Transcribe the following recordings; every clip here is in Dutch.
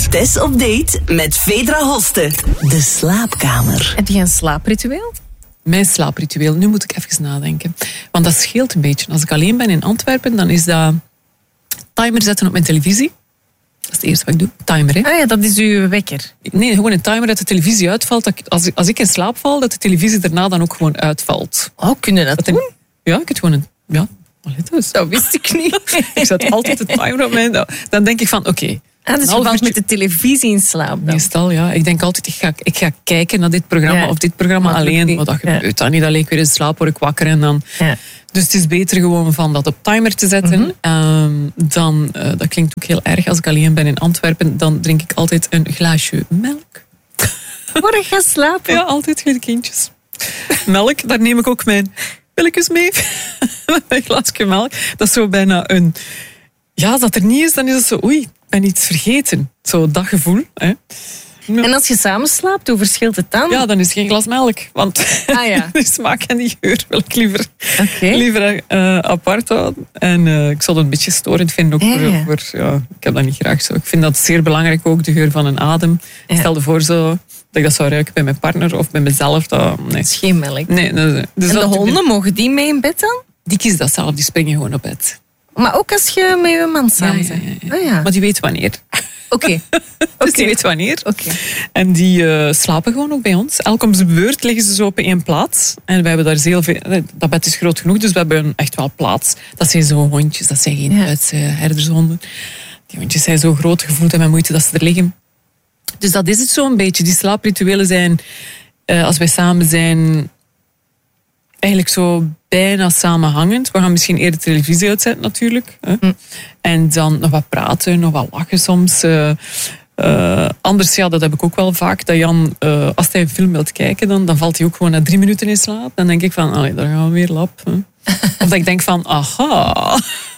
Tess op date met Vedra Hoste. De slaapkamer. Heb je een slaapritueel? Mijn slaapritueel, nu moet ik even nadenken. Want dat scheelt een beetje. Als ik alleen ben in Antwerpen, dan is dat timer zetten op mijn televisie. Dat is het eerste wat ik doe. Timer, hè? Ah ja, dat is uw wekker. Nee, gewoon een timer dat de televisie uitvalt. Als ik in slaap val, dat de televisie daarna dan ook gewoon uitvalt. Oh, kunnen dat doen? Ja, ik heb gewoon een... Ja, dus. Dat wist ik niet. Ik zet altijd de timer op mijn... Dan denk ik van, oké. Dus je valt met de televisie in slaap dan? Meestal, ja. Ik denk altijd, ik ga kijken naar dit programma of dit programma alleen. Maar dat gebeurt dan niet. Alleen ik weer in slaap, word ik wakker en dan... Ja. Dus het is beter gewoon van dat op timer te zetten. Dat klinkt ook heel erg. Als ik alleen ben in Antwerpen, dan drink ik altijd een glaasje melk. Voor ik ga slapen? Ja, altijd geen kindjes. Melk, daar neem ik ook mijn pilletjes mee. Een glaasje melk. Dat is zo bijna een... Ja, als dat er niet is, dan is het zo... Oei, ik ben iets vergeten. Zo dat gevoel. Hè. En als je samen slaapt, hoe verschilt het dan? Ja, dan is het geen glas melk. Want die smaak en die geur wil ik liever apart houden. En ik zal het een beetje storend vinden. Ook ik heb dat niet graag zo. Ik vind dat zeer belangrijk ook, de geur van een adem. Ja. Stel je voor zo, dat ik dat zou ruiken bij mijn partner of bij mezelf. Dat is geen melk. Nee, dus en de honden, mogen die mee in bed dan? Die kiezen dat zelf, die springen gewoon op bed. Maar ook als je met je man samen bent? Ja. Oh, ja. Maar die weet wanneer. Oké. Dus die weet wanneer. Okay. En die slapen gewoon ook bij ons. Elk om zijn beurt liggen ze zo op één plaats. En we hebben daar heel veel... Dat bed is groot genoeg, dus we hebben echt wel plaats. Dat zijn zo hondjes, dat zijn geen Duitse herdershonden. Die hondjes zijn zo groot, gevoeld en met moeite dat ze er liggen. Dus dat is het zo een beetje. Die slaaprituelen zijn, als wij samen zijn, eigenlijk zo bijna samenhangend. We gaan misschien eerder de televisie uitzetten natuurlijk. En dan nog wat praten, nog wat lachen soms. Anders, ja, dat heb ik ook wel vaak. Dat Jan, als hij een film wilt kijken, dan valt hij ook gewoon na 3 minuten in slaap. Dan denk ik van, daar gaan we weer lap. Of dat ik denk van, aha.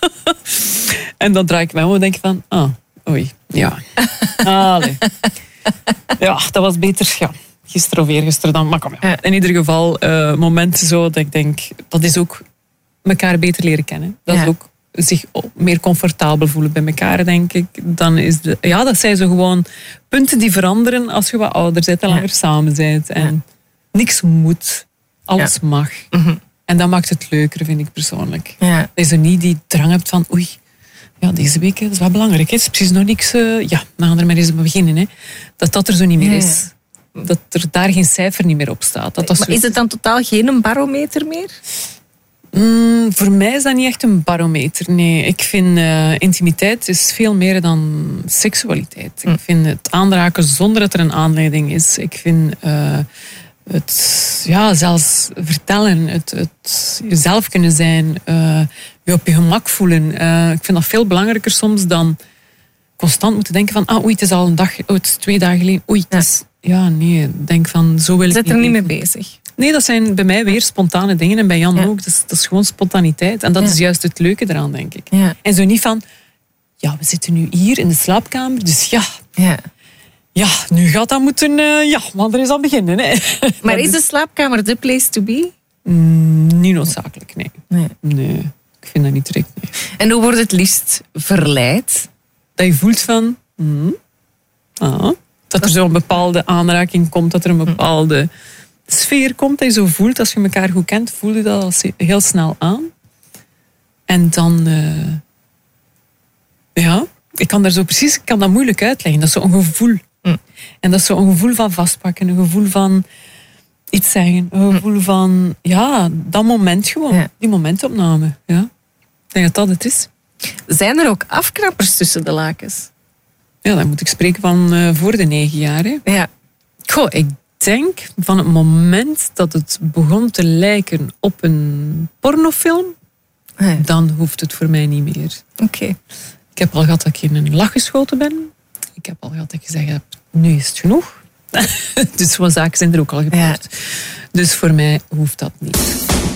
En dan draai ik mij om en denk van, oei, ja. Allee. Ja, dat was beter, ja. Gisteren of eergisteren dan, maar kom ja. In ieder geval, momenten zo dat ik denk, dat is ook elkaar beter leren kennen. Dat is ook zich meer comfortabel voelen bij elkaar, denk ik. Dan is dat zijn zo gewoon punten die veranderen als je wat ouder bent en langer samen bent. En niks moet, alles mag. Mm-hmm. En dat maakt het leuker, vind ik persoonlijk. Ja. Dat je zo niet die drang hebt van, oei, ja, deze week dat is wel belangrijk. Het is precies nog niks, we gaan er maar eens beginnen. Hè. Dat er zo niet meer is. Dat er daar geen cijfer niet meer op staat. Maar is het dan totaal geen barometer meer? Voor mij is dat niet echt een barometer. Nee, ik vind intimiteit is veel meer dan seksualiteit. Ik vind het aanraken zonder dat er een aanleiding is. Ik vind het zelfs vertellen, het jezelf kunnen zijn, je op je gemak voelen. Ik vind dat veel belangrijker soms dan constant moeten denken van oei, het is al een dag, het is 2 dagen geleden, oei, het is... Ja, nee, denk van, zo wil ik niet. Zet er niet mee bezig? Nee, dat zijn bij mij weer spontane dingen en bij Jan ook. Dat is gewoon spontaniteit. En dat is juist het leuke eraan, denk ik. Ja. En zo niet van, we zitten nu hier in de slaapkamer, dus ja, nu gaat dat moeten, want er is al beginnen. Hè. Maar is de slaapkamer the place to be? Niet noodzakelijk, nee. Ik vind dat niet direct, nee. En hoe wordt het liefst verleid? Dat je voelt van, dat er zo'n bepaalde aanraking komt, dat er een bepaalde sfeer komt, dat je zo voelt. Als je elkaar goed kent, voel je dat heel snel aan. En dan... ik kan dat moeilijk uitleggen. Dat is zo'n gevoel. En dat is zo'n gevoel van vastpakken, een gevoel van iets zeggen, een gevoel van... Ja, dat moment gewoon. Ja. Die momentopname. Ja. Ik denk dat dat het is. Zijn er ook afknappers tussen de lakens? Ja, dan moet ik spreken van voor de 9 jaar. Hè. Ja. Goh, ik denk van het moment dat het begon te lijken op een pornofilm, dan hoeft het voor mij niet meer. Oké. Ik heb al gehad dat ik in een lach geschoten ben. Ik heb al gehad dat ik gezegd heb, nu is het genoeg. Dus zo'n zaken zijn er ook al gebeurd. Ja. Dus voor mij hoeft dat niet.